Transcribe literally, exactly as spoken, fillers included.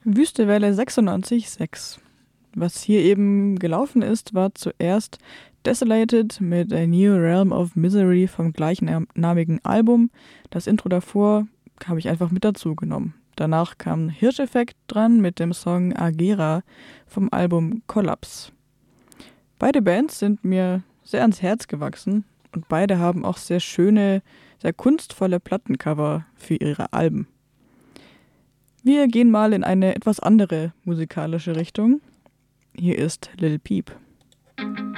Wüstewelle sechsundneunzig Komma sechs. Was hier eben gelaufen ist, war zuerst Desolated mit A New Realm of Misery vom gleichnamigen Album. Das Intro davor habe ich einfach mit dazu genommen. Danach kam Hirscheffekt dran mit dem Song Agera vom Album Collapse. Beide Bands sind mir sehr ans Herz gewachsen und beide haben auch sehr schöne, sehr kunstvolle Plattencover für ihre Alben. Wir gehen mal in eine etwas andere musikalische Richtung. Hier ist Lil Peep.